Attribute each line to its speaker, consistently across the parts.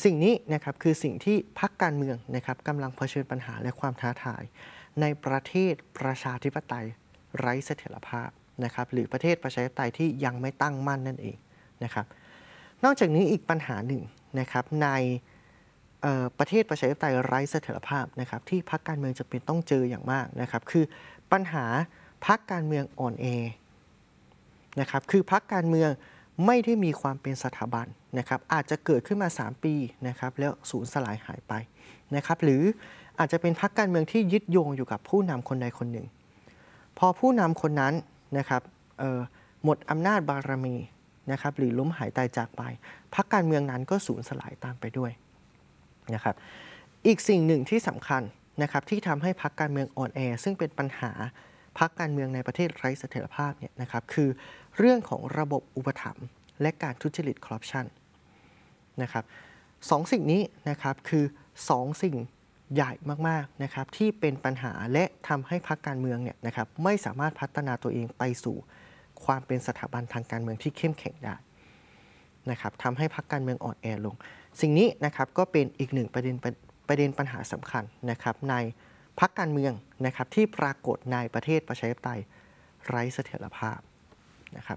Speaker 1: สิ่งนี้นะครับคือสิ่งที่พรรคการเมืองนะครับกำลังเผชิญปัญหาและความท้าทายในประเทศประชาธิปไตยไร้เสถียรภาพนะครับหรือประเทศประชาธิปไตยที่ยังไม่ตั้งมั่นนั่นเองนะครับนอกจากนี้อีกปัญหาหนึ่งนะครับในประเทศประชาธิปไตยไร้เสถียรภาพนะครับที่พรรคการเมืองจะเป็นต้องเจออย่างมากนะครับคือปัญหาพรรคการเมืองอ่อนแอนะครับคือพรรคการเมืองไม่ได้มีความเป็นสถาบันนะครับอาจจะเกิดขึ้นมา3ปีนะครับแล้วสูญสลายหายไปนะครับหรืออาจจะเป็นพรรคการเมืองที่ยึดโยงอยู่กับผู้นำคนใดคนหนึ่งพอผู้นำคนนั้นนะครับหมดอำนาจบารมีนะครับหรือล้มหายตายจากไปพรรคการเมืองนั้นก็สูญสลายตามไปด้วยนะครับอีกสิ่งหนึ่งที่สำคัญนะครับที่ทำให้พรรคการเมืองอ่อนแอซึ่งเป็นปัญหาพรรคการเมืองในประเทศไร้เสถียรภาพเนี่ยนะครับคือเรื่องของระบบอุปถัมภ์และการทุจริตคอร์รัปชันนะครับสองสิ่งนี้นะครับคือ2สิ่งใหญ่มากๆนะครับที่เป็นปัญหาและทำให้พรรคการเมืองเนี่ยนะครับไม่สามารถพัฒนาตัวเองไปสู่ความเป็นสถาบันทางการเมืองที่เข้มแข็งได้นะครับทำให้พรรคการเมืองอ่อนแอลงสิ่งนี้นะครับก็เป็นอีกหนึ่งประเด็นปัญหาสำคัญนะครับในพรรคการเมืองนะครับที่ปรากฏในประเทศประชาธิปไตยไร้เสถียรภาพนะครับ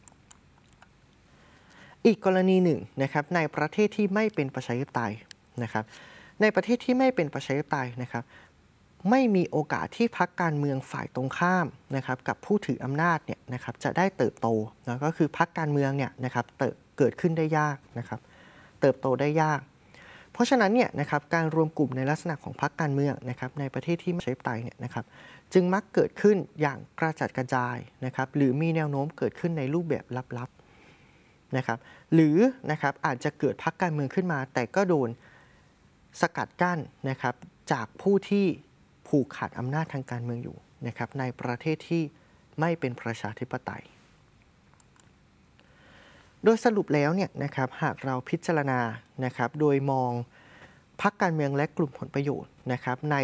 Speaker 1: อีกกรณีหนึ่งนะครับในประเทศที่ไม่เป็นประชาธิปไตยนะครับในประเทศที่ไม่เป็นประชาธิปไตยนะครับไม่มีโอกาสที่พรรคการเมืองฝ่ายตรงข้ามนะครับกับผู้ถืออำนาจเนี่ยนะครับจะได้เติบโตนะก็คือพรรคการเมืองเนี่ยนะครับเกิดขึ้นได้ยากนะครับเติบโตได้ยากเพราะฉะนั้นเนี่ยนะครับการรวมกลุ่มในลักษณะของพรรคการเมืองนะครับในประเทศที่ไม่ประชาธิปไตยเนี่ยนะครับจึงมักเกิดขึ้นอย่างกระจัดกระจายนะครับหรือมีแนวโน้มเกิดขึ้นในรูปแบบลับๆนะครับหรือนะครับอาจจะเกิดพรรคการเมืองขึ้นมาแต่ก็โดนสกัดกั้นนะครับจากผู้ที่ผูกขาดอำนาจทางการเมืองอยู่นะครับในประเทศที่ไม่เป็นประชาธิปไตยโดยสรุปแล้วเนี่ยนะครับหากเราพิจารณานะครับโดยมองพรรคการเมืองและกลุ่มผลประโยชน์นะครับใน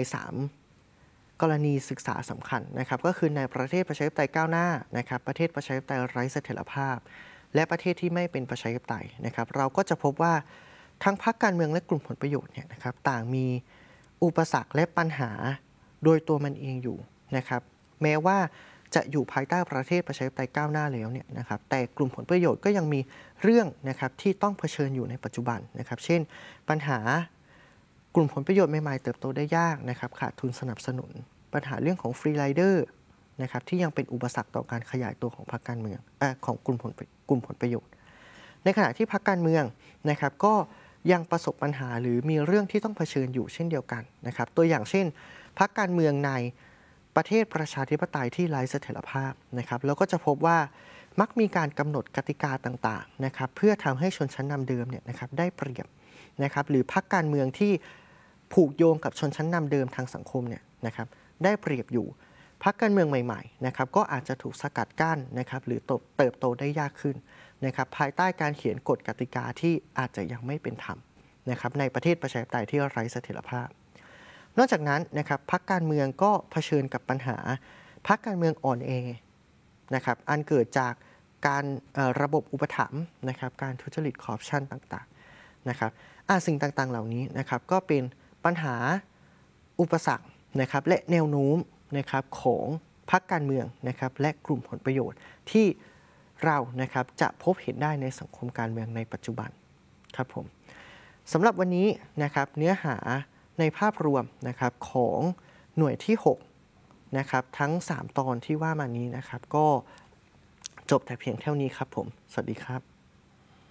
Speaker 1: 3กรณีศึกษาสำคัญนะครับก็คือในประเทศประชาธิปไตยก้าวหน้านะครับประเทศประชาธิปไตยไร้เสถียรภาพและประเทศที่ไม่เป็นประชาธิปไตยนะครับเราก็จะพบว่าทั้งพรรคการเมืองและกลุ่มผลประโยชน์เนี่ยนะครับต่างมีอุปสรรคและปัญหาโดยตัวมันเองอยู่นะครับแม้ว่าจะอยู่ภายใต้ประเทศประชาธิปไตยก้าวหน้าแล้วเนี่ยนะครับแต่กลุ่มผลประโยชน์ก็ยังมีเรื่องนะครับที่ต้องเผชิญอยู่ในปัจจุบันนะครับเช่นปัญหากลุ่มผลประโยชน์ใหม่ๆเติบโตได้ยากนะครับขาดทุนสนับสนุนปัญหาเรื่องของฟรีไรเดอร์นะครับที่ยังเป็นอุปสรรคต่อการขยายตัวของพรรคการเมืองของกลุ่มผลประโยชน์ในขณะที่พรรคการเมืองนะครับก็ยังประสบปัญหาหรือมีเรื่องที่ต้องเผชิญอยู่เช่นเดียวกันนะครับตัวอย่างเช่นพรรคการเมืองในประเทศประชาธิปไตยที่ไร้เสถียรภาพนะครับแล้วก็จะพบว่ามักมีการกำหนดกติกาต่างๆนะครับเพื่อทำให้ชนชั้นนำเดิมเนี่ยนะครับได้เปรียบนะครับหรือพรรคการเมืองที่ผูกโยงกับชนชั้นนำเดิมทางสังคมเนี่ยนะครับได้เปรียบอยู่พรรคการเมืองใหม่ๆนะครับก็อาจจะถูกสกัดกั้นนะครับหรือเติบโตได้ยากขึ้นนะครับภายใต้การเขียนกฎกติกาที่อาจจะยังไม่เป็นธรรมนะครับในประเทศประชาธิปไตยที่ไร้เสถียรภาพนอกจากนั้นนะครับพรรคการเมืองก็เผชิญกับปัญหาพรรคการเมืองอ่อนแอนะครับอันเกิดจากการระบบอุปถัมภ์นะครับการทุจริตคอร์รัปชันต่างๆนะครับสิ่งต่างๆเหล่านี้นะครับก็เป็นปัญหาอุปสรรคนะครับและแนวโน้มนะครับของพรรคการเมืองนะครับและกลุ่มผลประโยชน์ที่เรานะครับจะพบเห็นได้ในสังคมการเมืองในปัจจุบันครับผมสำหรับวันนี้นะครับเนื้อหาในภาพรวมนะครับของหน่วยที่6นะครับทั้ง3ตอนที่ว่ามานี้นะครับก็จบแต่เพียงเท่านี้ครับผมสวัสดีครับ